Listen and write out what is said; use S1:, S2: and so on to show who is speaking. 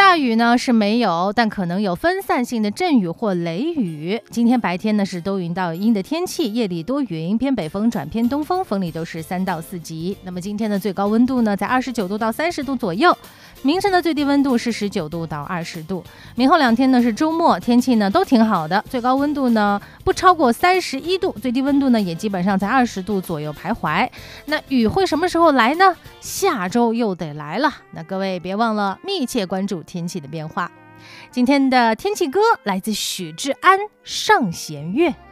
S1: 大雨呢是没有，但可能有分散性的阵雨或雷雨。今天白天呢是多云到阴的天气，夜里多云，偏北风转偏东风，风力都是3到4级。那么今天的最高温度呢在29度到30度左右，明晨的最低温度是19度到20度。明后2天呢是周末，天气呢都挺好的，最高温度呢不超过31度，最低温度呢也基本上在20度左右徘徊。那雨会什么时候来呢？下周又得来了。那各位别忘了密切关注天气的变化。今天的天气歌来自许志安《上弦月》。